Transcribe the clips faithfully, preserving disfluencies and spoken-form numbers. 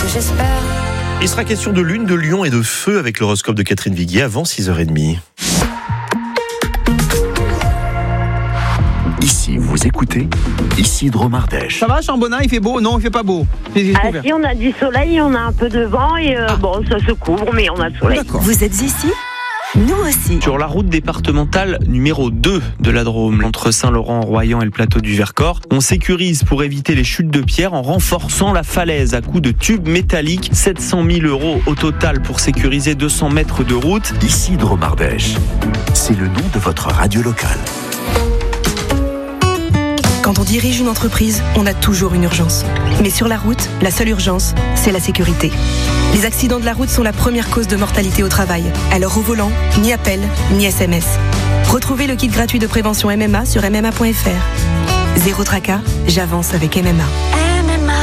j'espère. Il sera question de lune, de lion et de feu avec l'horoscope de Catherine Viguier avant six heures trente. Ici, vous écoutez Isidro Mardèche. Ça va, Chambonat, il fait beau? Non, il fait pas beau. Ah si, on a du soleil, on a un peu de vent et euh, ah. bon, ça se couvre, mais on a le soleil. D'accord. Vous êtes ici ? Nous aussi. Sur la route départementale numéro deux de la Drôme, entre Saint-Laurent, Royan et le plateau du Vercors, on sécurise pour éviter les chutes de pierre en renforçant la falaise à coups de tubes métalliques. sept cent mille euros au total pour sécuriser deux cents mètres de route. Isidro Mardèche, c'est le nom de votre radio locale. Quand on dirige une entreprise, on a toujours une urgence. Mais sur la route, la seule urgence, c'est la sécurité. Les accidents de la route sont la première cause de mortalité au travail. Alors au volant, ni appel, ni S M S. Retrouvez le kit gratuit de prévention M M A sur m m a point f r. Zéro tracas, j'avance avec M M A. M M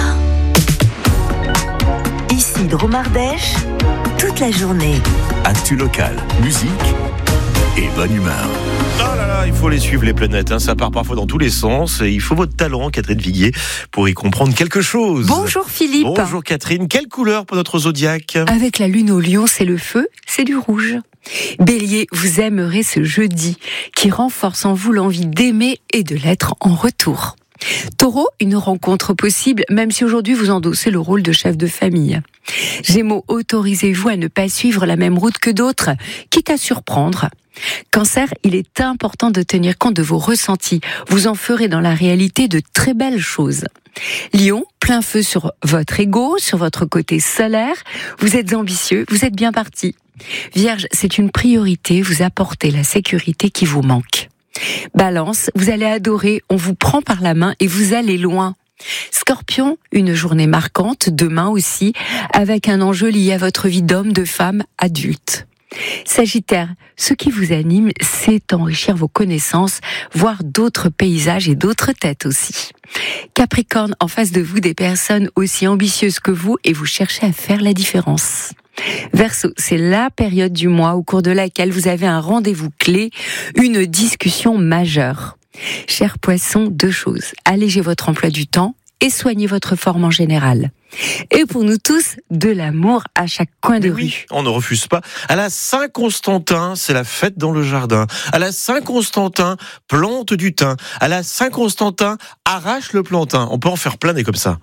A. Isidro Mardèche, toute la journée. Actu locale, musique et bonne humeur. Oh là là, il faut les suivre les planètes, hein. Ça part parfois dans tous les sens et il faut votre talent, Catherine Viguier, pour y comprendre quelque chose. Bonjour Philippe. Bonjour Catherine, quelle couleur pour notre zodiaque ? Avec la lune au lion, c'est le feu, c'est du rouge. Bélier, vous aimerez ce jeudi qui renforce en vous l'envie d'aimer et de l'être en retour. Taureau, une rencontre possible, même si aujourd'hui vous endossez le rôle de chef de famille. Gémeaux, autorisez-vous à ne pas suivre la même route que d'autres, quitte à surprendre. Cancer, il est important de tenir compte de vos ressentis. Vous en ferez dans la réalité de très belles choses. Lion, plein feu sur votre ego, sur votre côté solaire. Vous êtes ambitieux, vous êtes bien parti. Vierge, c'est une priorité, vous apportez la sécurité qui vous manque. Balance, vous allez adorer, on vous prend par la main et vous allez loin. Scorpion, une journée marquante, demain aussi, avec un enjeu lié à votre vie d'homme, de femme, adulte. Sagittaire, ce qui vous anime, c'est enrichir vos connaissances, voir d'autres paysages et d'autres têtes aussi. Capricorne, en face de vous, des personnes aussi ambitieuses que vous et vous cherchez à faire la différence. Verseau, c'est la période du mois au cours de laquelle vous avez un rendez-vous clé, une discussion majeure. Cher Poisson, deux choses. Allégez votre emploi du temps et soignez votre forme en général. Et pour nous tous, de l'amour à chaque coin de oui, rue. On ne refuse pas. À la Saint-Constantin, c'est la fête dans le jardin. À la Saint-Constantin, plante du thym. À la Saint-Constantin, arrache le plantain. On peut en faire plein des comme ça.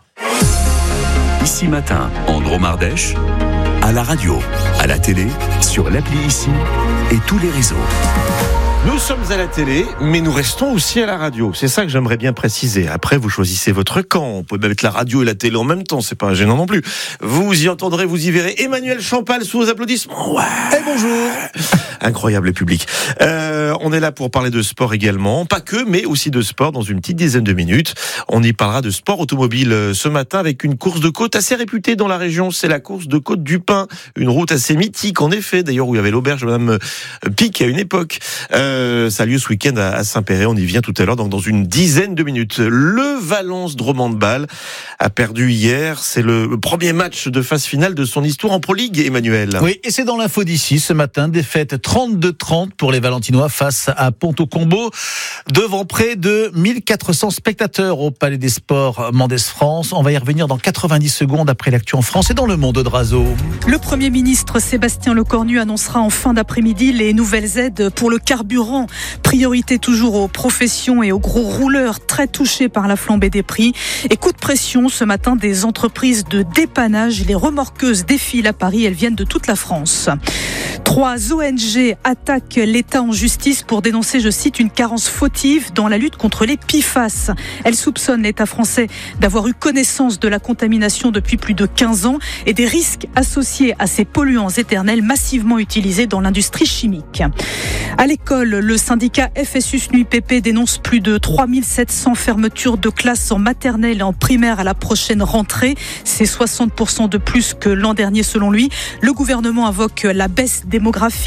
Ici matin, Andro Mardèche, à la radio, à la télé, sur l'appli Ici et tous les réseaux. Nous sommes à la télé, mais nous restons aussi à la radio. C'est ça que j'aimerais bien préciser. Après, vous choisissez votre camp. On peut mettre la radio et la télé en même temps. C'est pas gênant non plus. Vous y entendrez, vous y verrez Emmanuel Champal sous vos applaudissements. Ouais. Et bonjour. Incroyable le public. Euh, on est là pour parler de sport également. Pas que, mais aussi de sport dans une petite dizaine de minutes. On y parlera de sport automobile ce matin avec une course de côte assez réputée dans la région. C'est la course de côte du Pin. Une route assez mythique, en effet. D'ailleurs, où il y avait l'auberge de Madame Pic à une époque. Euh, Ça a lieu ce week-end à Saint-Péret, on y vient tout à l'heure, donc dans une dizaine de minutes. Le Valence Drôme-Handball a perdu hier, c'est le premier match de phase finale de son histoire en Pro League, Emmanuel. Oui, et c'est dans l'info d'ici ce matin, défaite trente-deux trente pour les Valentinois face à Ponto-Combo, devant près de mille quatre cents spectateurs au Palais des Sports Mendès-France. On va y revenir dans quatre-vingt-dix secondes après l'actu en France et dans le monde, Drazo. Le Premier ministre Sébastien Lecornu annoncera en fin d'après-midi les nouvelles aides pour le carburant. Priorité toujours aux professions et aux gros rouleurs très touchés par la flambée des prix. Et coup de pression ce matin des entreprises de dépannage. Les remorqueuses défilent à Paris, elles viennent de toute la France. Trois O N G attaquent l'État en justice pour dénoncer, je cite, une carence fautive dans la lutte contre les P F A S. Elles soupçonnent l'État français d'avoir eu connaissance de la contamination depuis plus de quinze ans et des risques associés à ces polluants éternels massivement utilisés dans l'industrie chimique. À l'école, le syndicat F S U S N U I P P dénonce plus de trois mille sept cents fermetures de classes en maternelle et en primaire à la prochaine rentrée. C'est soixante pour cent de plus que l'an dernier selon lui. Le gouvernement invoque la baisse démographique, cent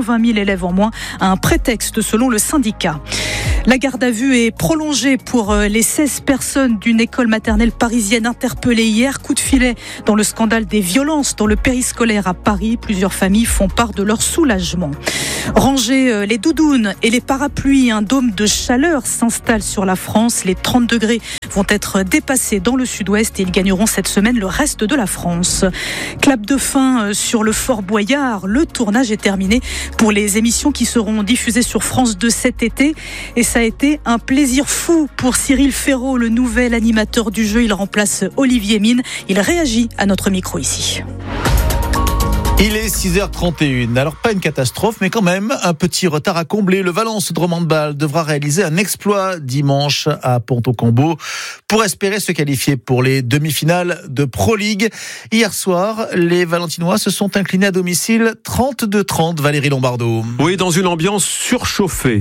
vingt mille élèves en moins, un prétexte selon le syndicat. La garde à vue est prolongée pour les seize personnes d'une école maternelle parisienne interpellées hier. Coup de filet dans le scandale des violences dans le périscolaire à Paris. Plusieurs familles font part de leur soulagement. Ranger les doudounes et les parapluies, un dôme de chaleur s'installe sur la France. Les trente degrés vont être dépassés dans le sud-ouest et ils gagneront cette semaine le reste de la France. Clap de fin sur le Fort Boyard. Le tournage est terminé pour les émissions qui seront diffusées sur France deux cet été. Et ça a été un plaisir fou pour Cyril Ferraud, le nouvel animateur du jeu. Il remplace Olivier Mine. Il réagit à notre micro ici. Il est six heures trente et une. Alors pas une catastrophe, mais quand même un petit retard à combler. Le Valence Dromandbal devra réaliser un exploit dimanche à Ponto-Combo pour espérer se qualifier pour les demi-finales de Pro League. Hier soir, les Valentinois se sont inclinés à domicile trente-deux à trente. Valérie Lombardo. Oui, dans une ambiance surchauffée.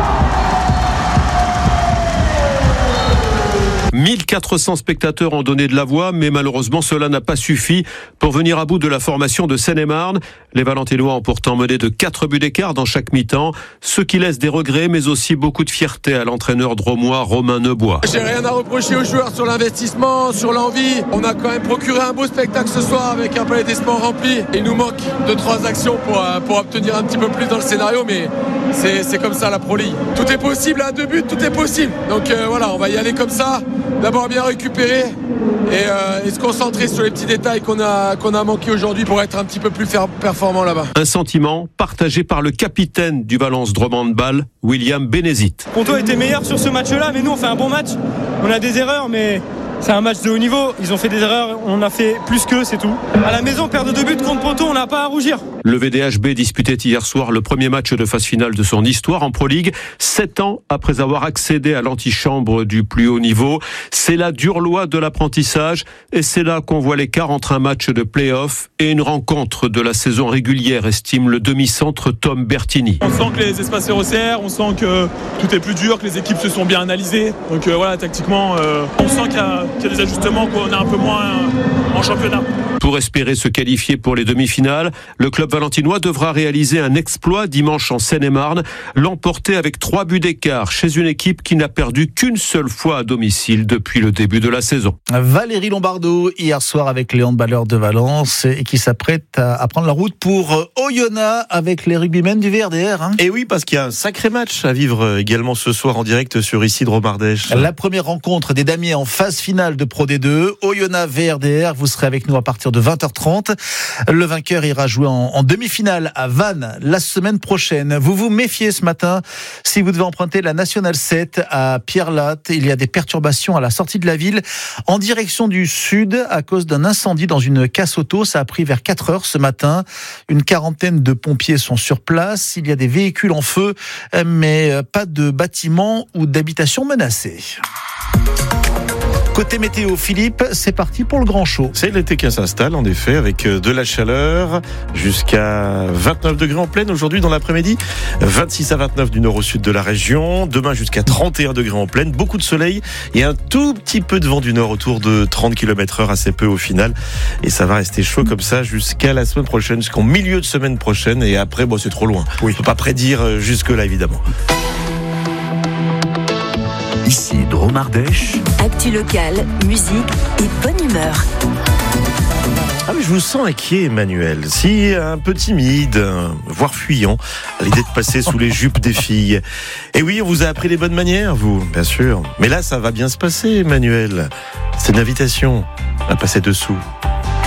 mille quatre cents spectateurs ont donné de la voix, mais malheureusement cela n'a pas suffi pour venir à bout de la formation de Seine-et-Marne. Les Valentinois ont pourtant mené de quatre buts d'écart dans chaque mi-temps, ce qui laisse des regrets, mais aussi beaucoup de fierté à l'entraîneur dromois Romain Neubois. J'ai rien à reprocher aux joueurs sur l'investissement, sur l'envie. On a quand même procuré un beau spectacle ce soir avec un palais des sports rempli. Il nous manque deux trois actions pour, pour obtenir un petit peu plus dans le scénario, mais c'est, c'est comme ça la Pro League. Tout est possible, à deux buts, tout est possible. Donc euh, voilà, on va y aller comme ça. D'abord bien récupérer et, euh, et se concentrer sur les petits détails qu'on a, qu'on a manqué aujourd'hui pour être un petit peu plus performant là-bas. Un sentiment partagé par le capitaine du Valence Dromandbal, William Bénézit. Ponto était meilleur sur ce match-là, mais nous on fait un bon match. On a des erreurs, mais c'est un match de haut niveau. Ils ont fait des erreurs, on a fait plus qu'eux, c'est tout. À la maison, perdre deux buts contre Ponto, on n'a pas à rougir. Le V D H B disputait hier soir le premier match de phase finale de son histoire en Pro League, sept ans après avoir accédé à l'antichambre du plus haut niveau. C'est la dure loi de l'apprentissage et c'est là qu'on voit l'écart entre un match de play-off et une rencontre de la saison régulière, estime le demi-centre Tom Bertini. On sent que les espaces se resserrent, on sent que tout est plus dur, que les équipes se sont bien analysées. Donc euh, voilà, tactiquement, euh, on sent qu'il y a, qu'il y a des ajustements, qu'on est un peu moins euh, en championnat. Pour espérer se qualifier pour les demi-finales, le club valentinois devra réaliser un exploit dimanche en Seine-et-Marne, l'emporter avec trois buts d'écart chez une équipe qui n'a perdu qu'une seule fois à domicile depuis le début de la saison. Valérie Lombardo, hier soir avec les handballeurs de Valence et qui s'apprête à prendre la route pour Oyonnax avec les rugbymen du V R D R. Hein. Et oui, parce qu'il y a un sacré match à vivre également ce soir en direct sur ici de Romardèche. La première rencontre des damiers en phase finale de Pro D deux, Oyonnax V R D R. Vous serez avec nous à partir de vingt heures trente. Le vainqueur ira jouer en, en demi-finale à Vannes la semaine prochaine. Vous vous méfiez ce matin si vous devez emprunter la Nationale sept à Pierre-Latte. Il y a des perturbations à la sortie de la ville en direction du sud à cause d'un incendie dans une casse auto. Ça a pris vers quatre heures ce matin. Une quarantaine de pompiers sont sur place. Il y a des véhicules en feu, mais pas de bâtiments ou d'habitations menacées. Côté météo, Philippe, c'est parti pour le grand show. C'est l'été qui s'installe, en effet, avec de la chaleur jusqu'à vingt-neuf degrés en pleine aujourd'hui dans l'après-midi. vingt-six à vingt-neuf du nord au sud de la région. Demain jusqu'à trente et un degrés en pleine. Beaucoup de soleil et un tout petit peu de vent du nord autour de trente kilomètres heure, assez peu au final. Et ça va rester chaud comme ça jusqu'à la semaine prochaine, jusqu'en milieu de semaine prochaine. Et après, bon, c'est trop loin. Oui. On peut pas prédire jusque-là, évidemment. Ici, Dromardèche. Actu locale, musique et bonne humeur. Ah mais je vous sens inquiet, Emmanuel. Si un peu timide, voire fuyant, à l'idée de passer sous les jupes des filles. Et oui, on vous a appris les bonnes manières, vous, bien sûr. Mais là, ça va bien se passer, Emmanuel. C'est une invitation à passer dessous.